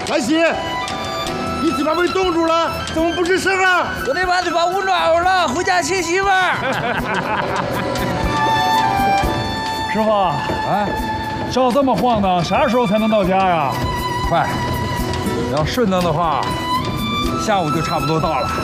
兰溪，你嘴巴被冻住了，怎么不吱声啊？ 我得把嘴巴捂暖和了，回家娶媳妇儿。 师傅啊，照这么晃荡，啥时候才能到家呀？ 快，要顺当的话，下午就差不多到了。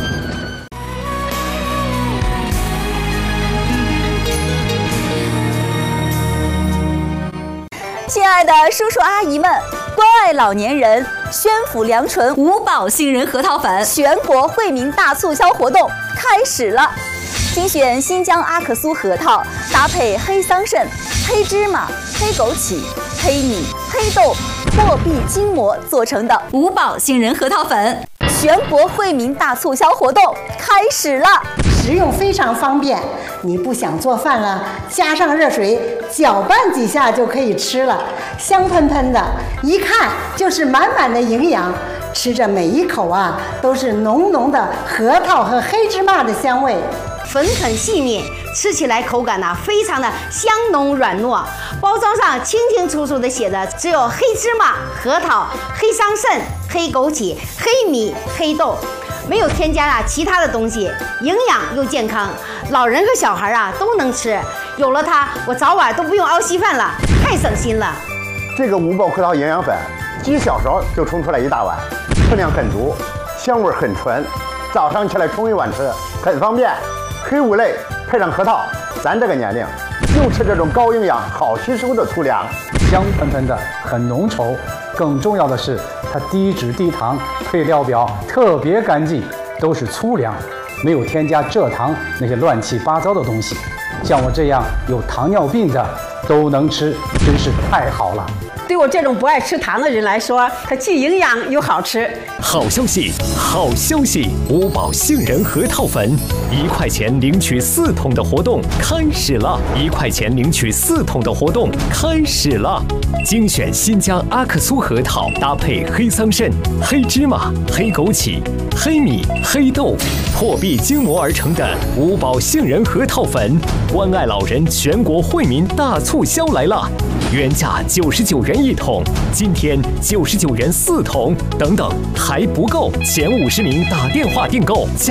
亲爱的叔叔阿姨们，关爱老年人，宣府良醇五宝杏仁核桃粉全国惠民大促销活动开始了！精选新疆阿克苏核桃，搭配黑桑葚、黑芝麻、黑枸杞、黑米、黑豆、破壁筋膜做成的五宝杏仁核桃粉，全国惠民大促销活动开始了！ 食用非常方便，你不想做饭了，加上热水搅拌几下就可以吃了，香喷喷的，一看就是满满的营养。吃着每一口啊，都是浓浓的核桃和黑芝麻的香味， 粉很细腻，吃起来口感呢非常的香浓软糯。包装上清清楚楚的写着，只有黑芝麻、核桃、黑桑葚、黑枸杞、黑米、黑豆。没有添加其他的东西，营养又健康，老人和小孩都能吃。有了它，我早晚都不用熬稀饭了，太省心了。 这个五宝核桃营养粉，几小勺就冲出来一大碗，分量很足，香味很纯。早上起来冲一碗吃，很方便。黑五类配上核桃，咱这个年龄就吃这种高营养、好吸收的粗粮， 香喷喷的，很浓稠。更重要的是，它低脂低糖，配料表特别干净，都是粗粮，没有添加蔗糖那些乱七八糟的东西。像我这样有糖尿病的都能吃，真是太好了。 对我这种不爱吃糖的人来说，它既营养又好吃。 好消息，好消息！五宝杏仁核桃粉，1块钱领取4桶的活动开始了！1块钱领取4桶的活动开始了！精选新疆阿克苏核桃，搭配黑桑葚、黑芝麻、黑枸杞、黑米、黑豆，破壁筋膜而成的五宝杏仁核桃粉，关爱老人全国惠民大促销来了！原价99元1桶，今天99元4桶，等等还不够，前50名打电话订购。